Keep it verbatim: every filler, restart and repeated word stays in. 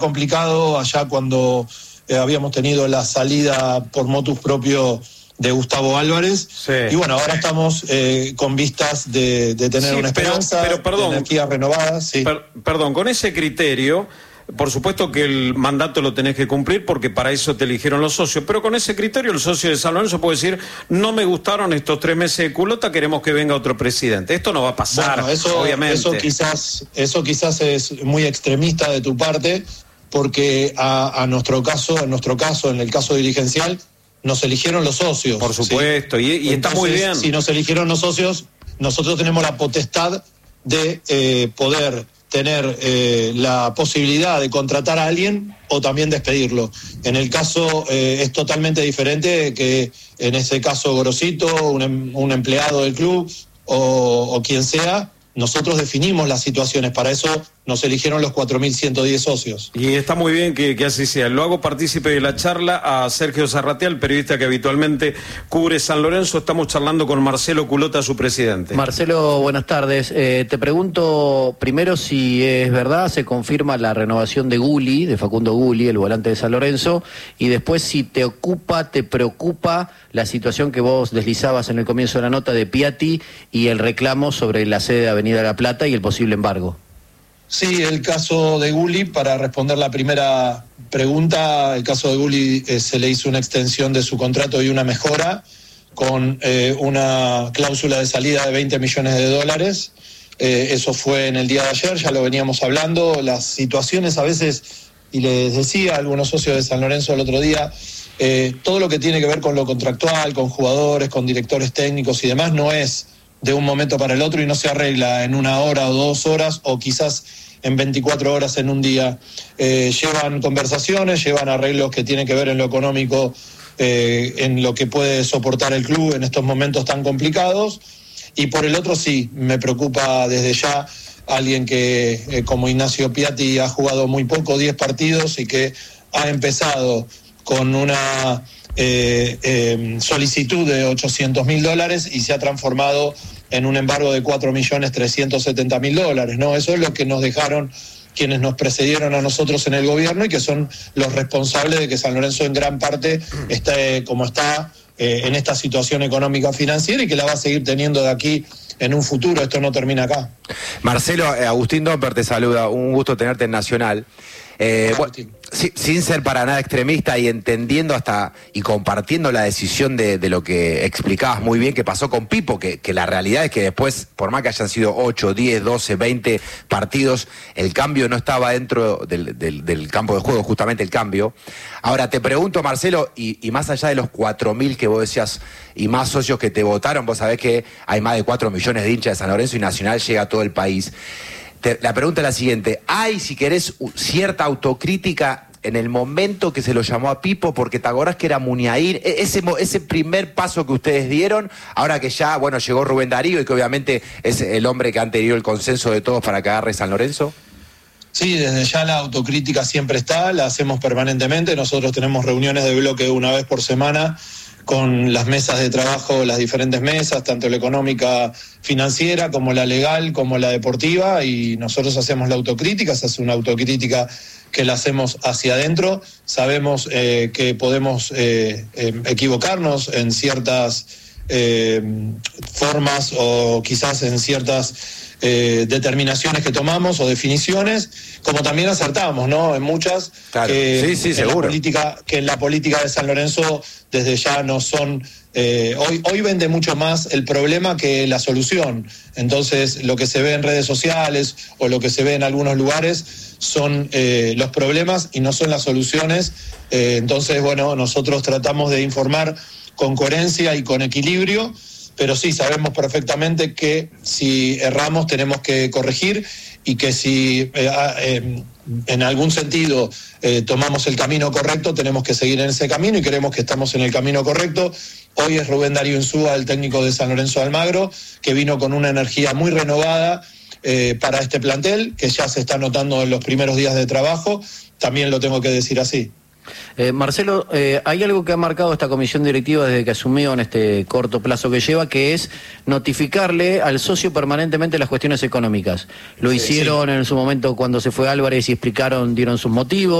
complicado allá cuando eh, habíamos tenido la salida por motus propio de Gustavo Álvarez, sí. Y bueno, ahora estamos eh, con vistas de, de tener sí, una esperanza, pero, pero, perdón, de energía renovada. Sí. Per, perdón, con ese criterio, por supuesto que el mandato lo tenés que cumplir porque para eso te eligieron los socios, pero con ese criterio el socio de San Lorenzo puede decir, no me gustaron estos tres meses de culota, queremos que venga otro presidente. Esto no va a pasar, bueno, eso, obviamente. Eso quizás, eso quizás es muy extremista de tu parte, porque a, a nuestro caso, en nuestro caso, en el caso dirigencial, nos eligieron los socios. Por supuesto, ¿sí? y, y Entonces, está muy bien. Si nos eligieron los socios, nosotros tenemos la potestad de eh, poder tener eh, la posibilidad de contratar a alguien o también despedirlo. En el caso eh, es totalmente diferente que en ese caso Gorosito, un, un empleado del club o, o quien sea. Nosotros definimos las situaciones, para eso nos eligieron los cuatro mil ciento diez socios. Y está muy bien que, que así sea. Lo hago partícipe de la charla a Sergio Zarratea, el periodista que habitualmente cubre San Lorenzo. Estamos charlando con Marcelo Culota, su presidente. Marcelo, buenas tardes. Eh, te pregunto primero si es verdad, se confirma la renovación de Gulli, de Facundo Gulli, el volante de San Lorenzo, y después si te ocupa, te preocupa la situación que vos deslizabas en el comienzo de la nota de Piatti y el reclamo sobre la sede de Avenida La Plata y el posible embargo. Sí, el caso de Gulli, para responder la primera pregunta, el caso de Gulli eh, se le hizo una extensión de su contrato y una mejora con eh, una cláusula de salida de veinte millones de dólares. Eh, eso fue en el día de ayer, ya lo veníamos hablando. Las situaciones a veces, y les decía a algunos socios de San Lorenzo el otro día, eh, todo lo que tiene que ver con lo contractual, con jugadores, con directores técnicos y demás, no es de un momento para el otro y no se arregla en una hora o dos horas o quizás en veinticuatro horas en un día. Eh, llevan conversaciones, llevan arreglos que tienen que ver en lo económico, eh, en lo que puede soportar el club en estos momentos tan complicados. Y por el otro sí, me preocupa desde ya alguien que eh, como Ignacio Piatti ha jugado muy poco, diez partidos, y que ha empezado con una eh, eh, solicitud de ochocientos mil dólares y se ha transformado en un embargo de cuatro millones trescientos setenta mil dólares, ¿no? Eso es lo que nos dejaron quienes nos precedieron a nosotros en el gobierno y que son los responsables de que San Lorenzo en gran parte esté como está eh, en esta situación económica financiera y que la va a seguir teniendo de aquí en un futuro. Esto no termina acá. Marcelo, eh, Agustín Domper te saluda, un gusto tenerte en Nacional. Eh, bueno, sin, sin ser para nada extremista y entendiendo hasta y compartiendo la decisión de, de lo que explicabas muy bien que pasó con Pipo, que, que la realidad es que después, por más que hayan sido ocho, diez, doce, veinte partidos, el cambio no estaba dentro del, del, del campo de juego, justamente el cambio. Ahora te pregunto, Marcelo, y, y más allá de los cuatro mil que vos decías y más socios que te votaron, vos sabés que hay más de cuatro millones de hinchas de San Lorenzo y Nacional llega a todo el país. Te, la pregunta es la siguiente: ¿hay, si querés, cierta autocrítica en el momento que se lo llamó a Pipo? Porque te acordás que era Muniain, ese, ese primer paso que ustedes dieron, ahora que ya, bueno, llegó Rubén Darío y que obviamente es el hombre que han tenido el consenso de todos para que agarre San Lorenzo. Sí, desde ya la autocrítica siempre está, la hacemos permanentemente. Nosotros tenemos reuniones de bloque una vez por semana con las mesas de trabajo, las diferentes mesas, tanto la económica financiera como la legal, como la deportiva, y nosotros hacemos la autocrítica, se hace una autocrítica que la hacemos hacia adentro. Sabemos eh, que podemos eh, eh, equivocarnos en ciertas eh, formas o quizás en ciertas Eh, determinaciones que tomamos o definiciones, como también acertamos, ¿no? En muchas, claro. que, sí, sí, en seguro. la política, que en la política de San Lorenzo desde ya no son, eh, hoy, hoy vende mucho más el problema que la solución. Entonces lo que se ve en redes sociales o lo que se ve en algunos lugares son eh, los problemas y no son las soluciones. Eh, entonces, bueno, nosotros tratamos de informar con coherencia y con equilibrio, pero sí sabemos perfectamente que si erramos tenemos que corregir y que si eh, eh, en algún sentido eh, tomamos el camino correcto, tenemos que seguir en ese camino y creemos que estamos en el camino correcto. Hoy es Rubén Darío Insúa, el técnico de San Lorenzo de Almagro, que vino con una energía muy renovada eh, para este plantel, que ya se está notando en los primeros días de trabajo, también lo tengo que decir así. Eh, Marcelo, eh, hay algo que ha marcado esta comisión directiva desde que asumió en este corto plazo que lleva, que es notificarle al socio permanentemente las cuestiones económicas. Lo Sí, hicieron sí. en su momento cuando se fue Álvarez y explicaron, dieron sus motivos.